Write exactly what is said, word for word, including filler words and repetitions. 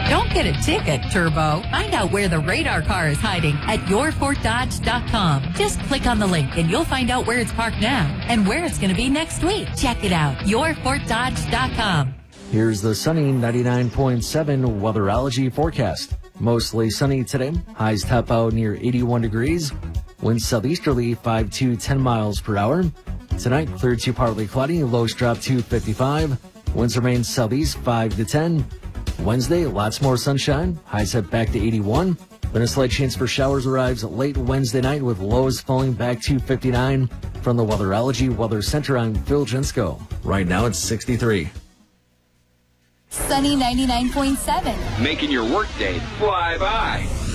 Don't get a ticket, Turbo. Find out where the radar car is hiding at your fort dodge dot com. Just click on the link and you'll find out where it's parked now and where it's going to be next week. Check it out, your fort dodge dot com. Here's the sunny ninety-nine point seven Weatherology forecast. Mostly sunny today. Highs top out near eighty-one degrees. Winds southeasterly five to ten miles per hour. Tonight, clear to partly cloudy. Lows drop to fifty-five. Winds remain southeast five to ten. Wednesday, lots more sunshine. Highs head back to eighty-one. Then a slight chance for showers arrives late Wednesday night with lows falling back to fifty-nine. From the Weatherology Weather Center, I'm Phil Jensko. Right now it's sixty-three. Sunny ninety-nine point seven. Making your workday fly by.